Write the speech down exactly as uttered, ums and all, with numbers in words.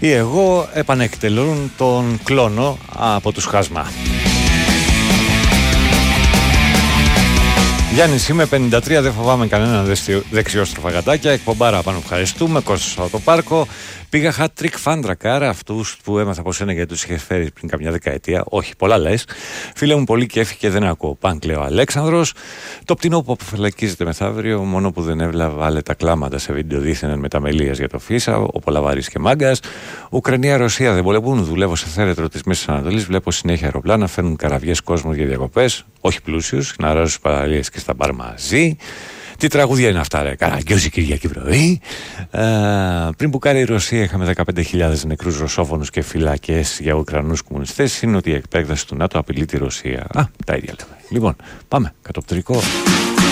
ή εγώ επανεκτελούν τον κλόνο από τους Χάσμα. Γιάννης είμαι, πενήντα τρία, δεν φοβάμαι κανένα δεξιόστροφα γατάκια. Εκπομπάρα πάνω, ευχαριστούμε. Κώστας από το πάρκο. Πήγα hat-trick φάντρακα, αυτούς που έμαθα πως είναι γιατί τους είχε φέρει πριν καμιά δεκαετία. Όχι, πολλά λες. Φίλε μου, πολύ κέφι και δεν ακούω. Πανκ, λέει ο Αλέξανδρος. Το πτηνό που αποφυλακίζεται μεθαύριο, μόνο που δεν έβλαβε τα κλάματα σε βίντεο δίθεν μεταμελίας για το Φίσα, ο Πολαβαρής και Μάγκας. Ουκρανία-Ρωσία δεν πολεμούν. Δουλεύω σε θέρετρο της Μέσης Ανατολής. Βλέπω συνέχεια αεροπλάνα, φέρνουν καραβιές κόσμος για διακοπές. Όχι πλούσιους, να ράζουν παραλίες και στα μπαρ μαζί. Τι τραγούδια είναι αυτά, ρε. Καραγκιόζη Κυριακή πρωί. Ε, πριν που κάνει η Ρωσία, είχαμε δεκαπέντε χιλιάδες νεκρούς ρωσόφωνους και φυλακές για Ουκρανούς κομμουνιστές. Είναι ότι η επέκταση του ΝΑΤΟ απειλεί τη Ρωσία. Α, τα ίδια λέμε. Λοιπόν, πάμε. Κατοπτρικό.